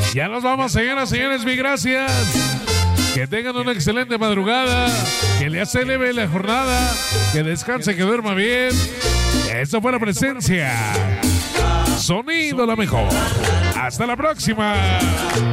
Ya nos vamos, señoras y señores, mil gracias. Que tengan una excelente madrugada, que le acelere la jornada, que descanse, que duerma bien. Eso fue la presencia. Sonido la mejor. Hasta la próxima.